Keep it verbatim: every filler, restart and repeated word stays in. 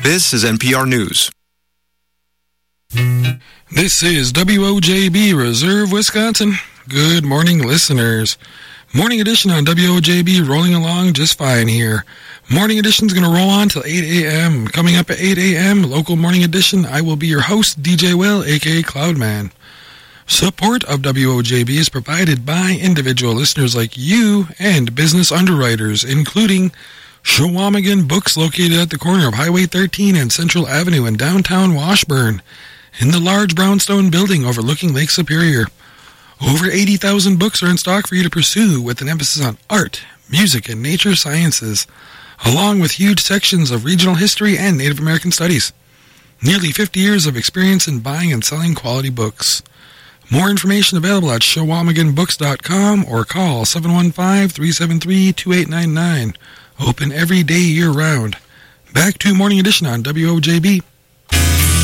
This is N P R News. This is W O J B Reserve, Wisconsin. Good morning, listeners. Morning edition on W O J B rolling along just fine here. Morning edition's going to roll on till eight a.m. Coming up at eight a.m., local morning edition, I will be your host, D J Will, a k a. Cloudman. Support of W O J B is provided by individual listeners like you and business underwriters, including Shawamigan Books, located at the corner of Highway thirteen and Central Avenue in downtown Washburn, in the large brownstone building overlooking Lake Superior. Over eighty thousand books are in stock for you to pursue, with an emphasis on art, music, and nature sciences, along with huge sections of regional history and Native American studies. Nearly fifty years of experience in buying and selling quality books. More information available at shawamigan books dot com or call seven one five, three seven three, two eight nine nine. Open every day year-round. Back to Morning Edition on W O J B.